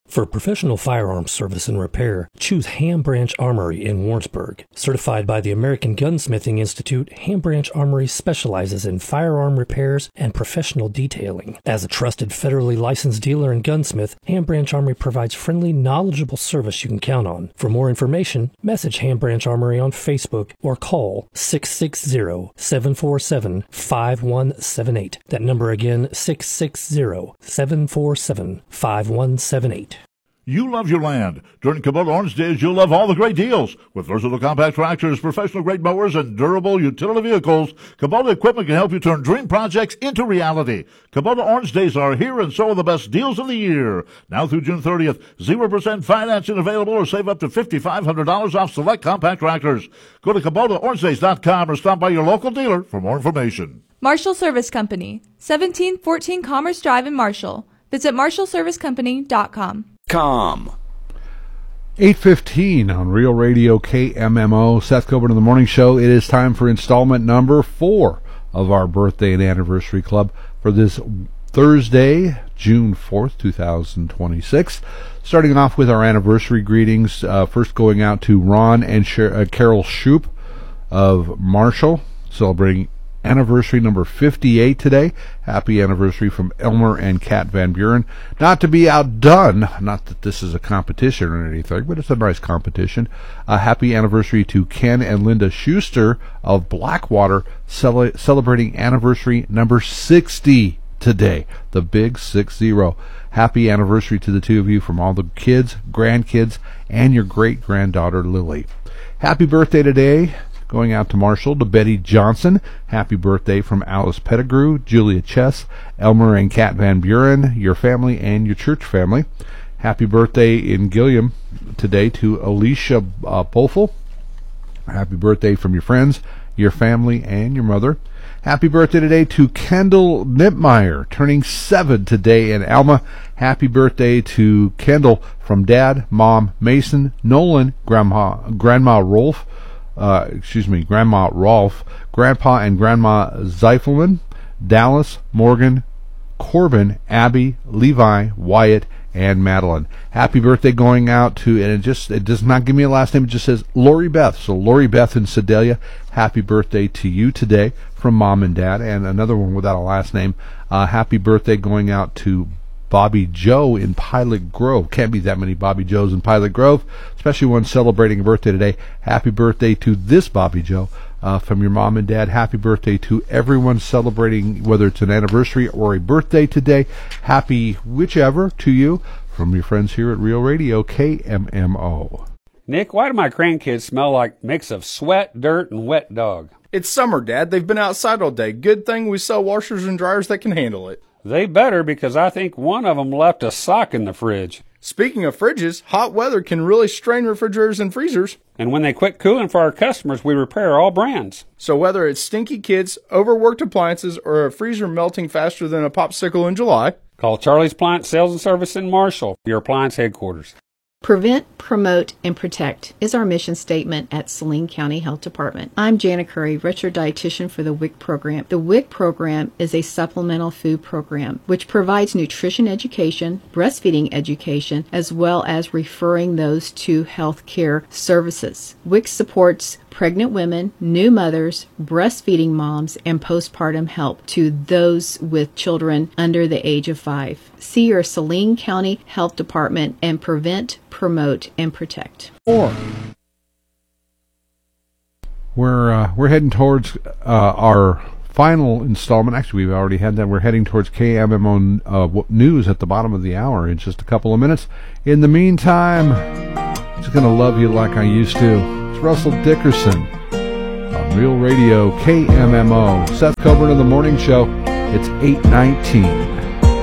For professional firearms service and repair, choose Ham Branch Armory in Warrensburg. Certified by the American Gunsmithing Institute, Ham Branch Armory specializes in firearm repairs and professional detailing. As a trusted federally licensed dealer and gunsmith, Ham Branch Armory provides friendly, knowledgeable service you can count on. For more information, message Ham Branch Armory on Facebook or call 660-747-5178. That number again, 660-747-5178. You love your land. During Kubota Orange Days, you'll love all the great deals. With versatile compact tractors, professional-grade mowers, and durable utility vehicles, Kubota equipment can help you turn dream projects into reality. Kubota Orange Days are here, and so are the best deals of the year. Now through June 30th, 0% financing available, or save up to $5,500 off select compact tractors. Go to KubotaOrangeDays.com or stop by your local dealer for more information. Marshall Service Company, 1714 Commerce Drive in Marshall. Visit MarshallServiceCompany.com. 8:15 on Real Radio KMMO. Seth Coburn in the Morning Show. It is time for installment number 4 of our birthday and anniversary club for this Thursday, June 4th, 2026. Starting off with our anniversary greetings. First going out to Ron and Carol Shoup of Marshall, celebrating anniversary number 58 today. Happy anniversary from Elmer and Kat Van Buren. Not to be outdone, not that this is a competition or anything, but it's a nice competition. Happy anniversary to Ken and Linda Schuster of Blackwater, celebrating anniversary number 60 today. The big 60. Happy anniversary to the two of you from all the kids, grandkids, and your great-granddaughter Lily. Happy birthday today going out to Marshall, to Betty Johnson. Happy birthday from Alice Pettigrew, Julia Chess, Elmer and Kat Van Buren, your family and your church family. Happy birthday in Gilliam today to Alicia Bofel. Happy birthday from your friends, your family, and your mother. Happy birthday today to Kendall Nipmeyer, turning 7 today in Alma. Happy birthday to Kendall from Dad, Mom, Mason, Nolan, Grandma Rolf, Grandpa and Grandma Zeifelman, Dallas, Morgan, Corbin, Abby, Levi, Wyatt, and Madeline. Happy birthday going out to, and it does not give me a last name, it just says Lori Beth. So Lori Beth in Sedalia, happy birthday to you today from Mom and Dad. And another one without a last name, happy birthday going out to Bobby Joe in Pilot Grove. Can't be that many Bobby Joes in Pilot Grove, especially one celebrating a birthday today. Happy birthday to this Bobby Joe from your mom and dad. Happy birthday to everyone celebrating, whether it's an anniversary or a birthday today. Happy whichever to you from your friends here at Real Radio KMMO. Nick, why do my grandkids smell like mix of sweat, dirt, and wet dog? It's summer, Dad. They've been outside all day. Good thing we sell washers and dryers that can handle it. They better, because I think one of them left a sock in the fridge. Speaking of fridges, hot weather can really strain refrigerators and freezers. And when they quit cooling for our customers, we repair all brands. So whether it's stinky kids, overworked appliances, or a freezer melting faster than a popsicle in July, call Charlie's Appliance Sales and Service in Marshall, your appliance headquarters. Prevent, promote, and protect is our mission statement at Saline County Health Department. I'm Jana Curry, registered dietitian for the WIC program. The WIC program is a supplemental food program which provides nutrition education, breastfeeding education, as well as referring those to health care services. WIC supports pregnant women, new mothers, breastfeeding moms, and postpartum help to those with children under the age of 5. See your Saline County Health Department and prevent, promote, and protect. We're heading towards our final installment. Actually, we've already had that. We're heading towards KMMO News at the bottom of the hour in just a couple of minutes. In the meantime, I'm just going to love you like I used to. It's Russell Dickerson on Real Radio KMMO. Seth Coburn of the Morning Show. It's 8:19.